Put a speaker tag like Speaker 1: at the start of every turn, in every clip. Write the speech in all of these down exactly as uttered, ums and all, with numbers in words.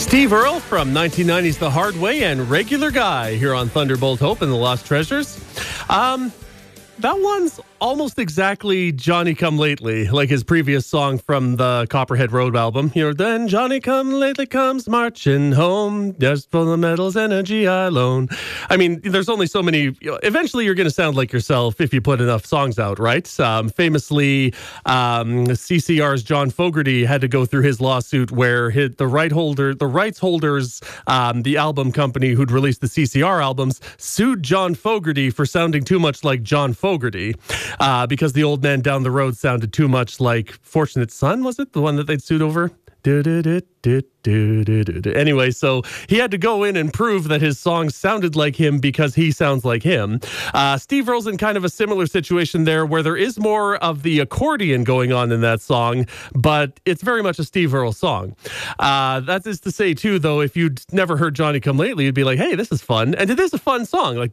Speaker 1: Steve Earle from nineteen nineties The Hard Way and Regular Guy here on Thunderbolt Hope and the Lost Treasures. Um, that one's almost exactly Johnny Come Lately, like his previous song from the Copperhead Road album. You know, then Johnny Come Lately comes marching home, just for the medals and a G I loan. I mean, there's only so many. You know, eventually, you're going to sound like yourself if you put enough songs out, right? Um, famously, um, C C R's John Fogerty had to go through his lawsuit where his, the right holder, the rights holders, um, the album company who'd released the C C R albums, sued John Fogerty for sounding too much like John Fogerty. Uh, because the old man down the road sounded too much like Fortunate Son, was it? The one that they'd sued over? Anyway, so he had to go in and prove that his songs sounded like him because he sounds like him. Uh, Steve Earle's in kind of a similar situation there where there is more of the accordion going on in that song, but it's very much a Steve Earle song. Uh, that is to say, too, though, if you'd never heard Johnny Come Lately, you'd be like, hey, this is fun. And it is a fun song. Like,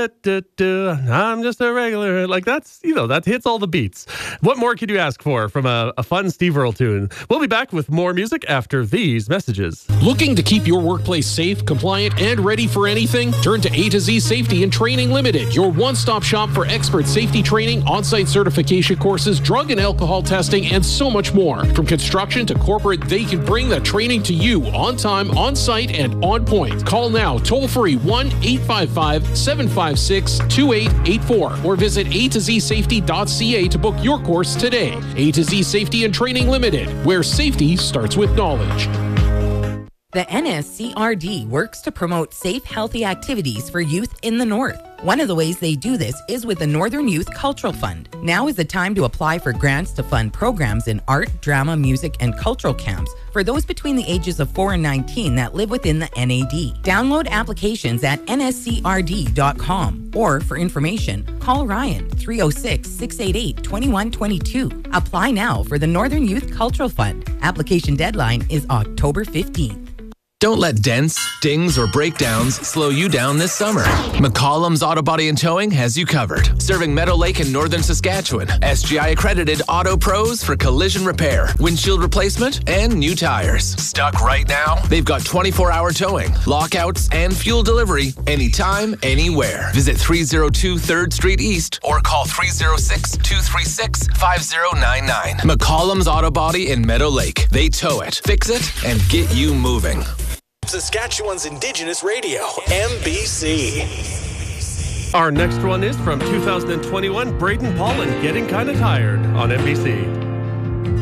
Speaker 1: I'm just a regular. Like, that's, you know, that hits all the beats. What more could you ask for from a, a fun Steve Earle tune? We'll be back with more music after these messages.
Speaker 2: Looking to keep your workplace safe, compliant, and ready for anything? Turn to A to Z Safety and Training Limited, your one-stop shop for expert safety training, on-site certification courses, drug and alcohol testing, and so much more. From construction to corporate, they can bring the training to you on time, on site, and on point. Call now, toll-free one eight five five, seven five six, two eight eight four or visit a to z safety dot c a to book your course today. A to Z Safety and Training Limited, where safety starts with knowledge.
Speaker 3: The N S C R D works to promote safe, healthy activities for youth in the North. One of the ways they do this is with the Northern Youth Cultural Fund. Now is the time to apply for grants to fund programs in art, drama, music, and cultural camps for those between the ages of four and nineteen that live within the N A D. Download applications at N S C R D dot com or for information, call Ryan three oh six, six eight eight, two one two two. Apply now for the Northern Youth Cultural Fund. Application deadline is October fifteenth.
Speaker 4: Don't let dents, dings, or breakdowns slow you down this summer. McCollum's Auto Body and Towing has you covered. Serving Meadow Lake and Northern Saskatchewan. S G I accredited Auto Pros for collision repair, windshield replacement, and new tires. Stuck right now? They've got twenty-four hour towing, lockouts, and fuel delivery anytime, anywhere. Visit three oh two third Street East or call three oh six, two three six, five oh nine nine. McCollum's Auto Body in Meadow Lake. They tow it, fix it, and get you moving.
Speaker 5: Saskatchewan's Indigenous Radio, M B C.
Speaker 1: Our next one is from two thousand twenty-one, Braden Paul and Getting Kinda Tired on M B C.